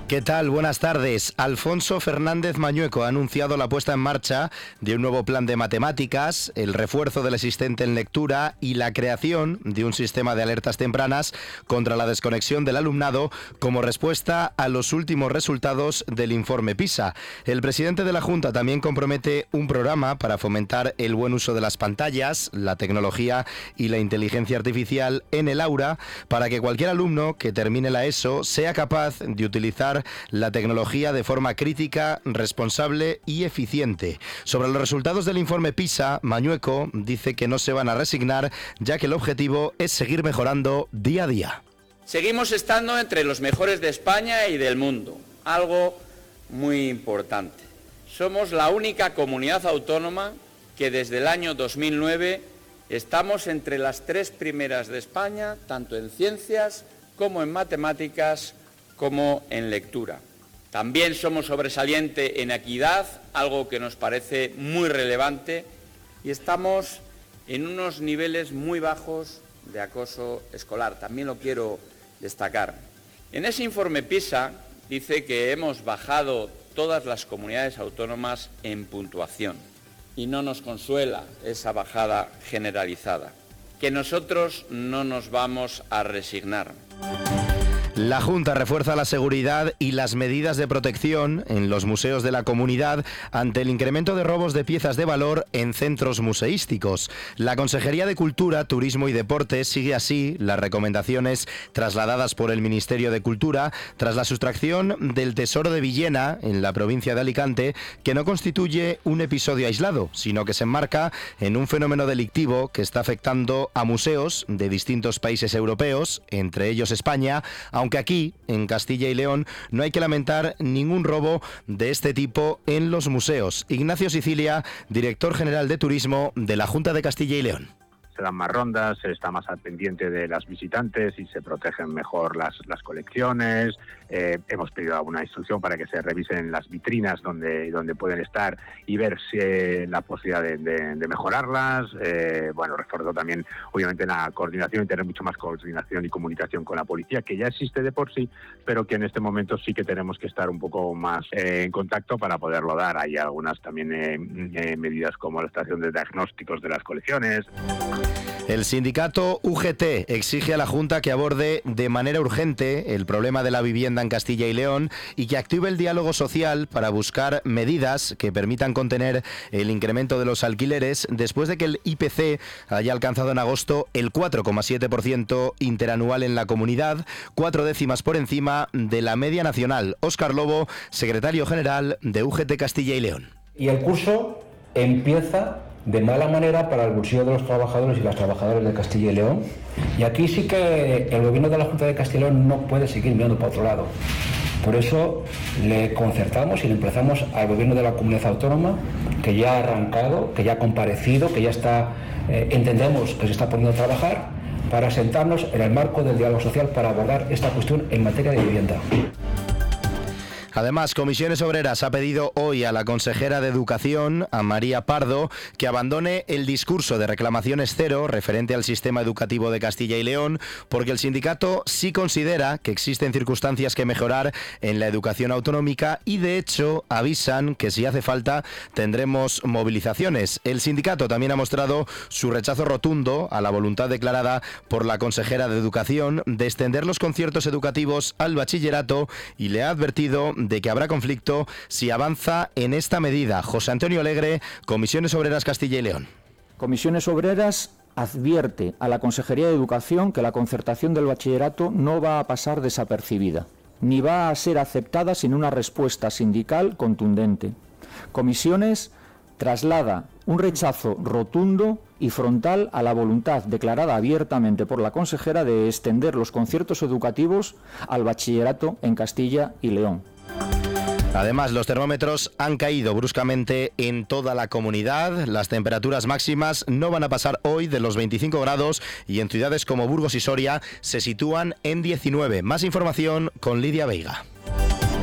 ¿Qué tal? Buenas tardes. Alfonso Fernández Mañueco ha anunciado la puesta en marcha de un nuevo plan de matemáticas, el refuerzo del existente en lectura y la creación de un sistema de alertas tempranas contra la desconexión del alumnado como respuesta a los últimos resultados del informe PISA. El presidente de la Junta también compromete un programa para fomentar el buen uso de las pantallas, la tecnología y la inteligencia artificial en el aula para que cualquier alumno que termine la ESO sea capaz de utilizar la tecnología de forma crítica, responsable y eficiente. Sobre los resultados del informe PISA, Mañueco dice que no se van a resignar, ya que el objetivo es seguir mejorando día a día. Seguimos estando entre los mejores de España y del mundo, algo muy importante. Somos la única comunidad autónoma que desde el año 2009 estamos entre las 3 primeras de España, tanto en ciencias como en matemáticas, como en lectura. También somos sobresaliente en equidad, algo que nos parece muy relevante, y estamos en unos niveles muy bajos de acoso escolar. También lo quiero destacar. En ese informe PISA dice que hemos bajado todas las comunidades autónomas en puntuación y no nos consuela esa bajada generalizada, que nosotros no nos vamos a resignar. La Junta refuerza la seguridad y las medidas de protección en los museos de la comunidad ante el incremento de robos de piezas de valor en centros museísticos. La Consejería de Cultura, Turismo y Deporte sigue así las recomendaciones trasladadas por el Ministerio de Cultura tras la sustracción del Tesoro de Villena en la provincia de Alicante, que no constituye un episodio aislado, sino que se enmarca en un fenómeno delictivo que está afectando a museos de distintos países europeos, entre ellos España, aunque aquí, en Castilla y León, no hay que lamentar ningún robo de este tipo en los museos. Ignacio Sicilia, director general de Turismo de la Junta de Castilla y León. Se dan más rondas, se está más al pendiente de las visitantes y se protegen mejor las colecciones. Hemos pedido una instrucción para que se revisen las vitrinas donde pueden estar y ver si la posibilidad de mejorarlas. Refuerzo también, obviamente, la coordinación y tener mucho más coordinación y comunicación con la policía, que ya existe de por sí, pero que en este momento sí que tenemos que estar un poco más en contacto para poderlo dar. Hay algunas también medidas como la estación de diagnósticos de las colecciones. El sindicato UGT exige a la Junta que aborde de manera urgente el problema de la vivienda en Castilla y León y que active el diálogo social para buscar medidas que permitan contener el incremento de los alquileres después de que el IPC haya alcanzado en agosto el 4,7% interanual en la comunidad, 4 décimas por encima de la media nacional. Óscar Lobo, secretario general de UGT Castilla y León. Y el curso empieza de mala manera para el bolsillo de los trabajadores y las trabajadoras de Castilla y León. Y aquí sí que el gobierno de la Junta de Castilla y León no puede seguir mirando para otro lado. Por eso le concertamos y le emplazamos al gobierno de la comunidad autónoma, que ya ha arrancado, que ya ha comparecido, que ya está, entendemos que se está poniendo a trabajar, para sentarnos en el marco del diálogo social para abordar esta cuestión en materia de vivienda. Además, Comisiones Obreras ha pedido hoy a la consejera de Educación, a María Pardo, que abandone el discurso de reclamaciones cero referente al sistema educativo de Castilla y León, porque el sindicato sí considera que existen circunstancias que mejorar en la educación autonómica y, de hecho, avisan que si hace falta tendremos movilizaciones. El sindicato también ha mostrado su rechazo rotundo a la voluntad declarada por la consejera de Educación de extender los conciertos educativos al bachillerato y le ha advertido de que habrá conflicto si avanza en esta medida. José Antonio Alegre, Comisiones Obreras Castilla y León. Comisiones Obreras advierte a la Consejería de Educación que la concertación del bachillerato no va a pasar desapercibida, ni va a ser aceptada sin una respuesta sindical contundente. Comisiones traslada un rechazo rotundo y frontal a la voluntad declarada abiertamente por la consejera de extender los conciertos educativos al bachillerato en Castilla y León. Además, los termómetros han caído bruscamente en toda la comunidad. Las temperaturas máximas no van a pasar hoy de los 25 grados y en ciudades como Burgos y Soria se sitúan en 19. Más información con Lidia Veiga.